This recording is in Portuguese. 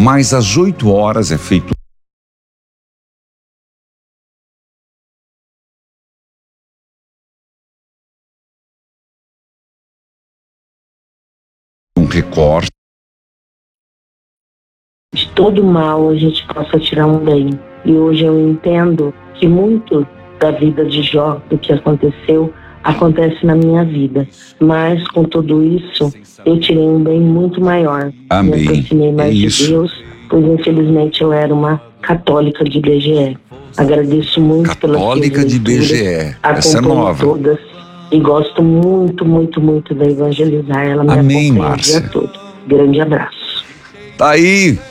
mas às 8 horas é feito um recorte. De todo mal a gente possa tirar um bem. E hoje eu entendo que muito da vida de Jó, do que aconteceu, acontece na minha vida. Mas com tudo isso, eu tirei um bem muito maior. Amém. Me aproximei mais de Deus, pois infelizmente eu era uma católica de BGE. Agradeço muito pela Católica de BGE. Essa é nova. Todas, e gosto muito, muito, muito da Evangelizar. Ela me Amém, acompanha Márcia. o dia todo. Grande abraço. Tá aí